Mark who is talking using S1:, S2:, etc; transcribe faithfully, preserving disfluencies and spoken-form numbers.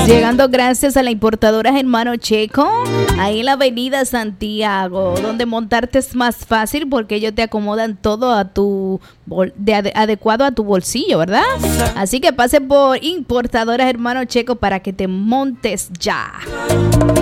S1: Llegando gracias a la importadora Hermano Checo, ahí en la avenida Santiago, donde montarte es más fácil porque ellos te acomodan todo a tu de ade- adecuado a tu bolsillo, ¿verdad? Así que pase por importadoras Hermano Checo para que te montes ya.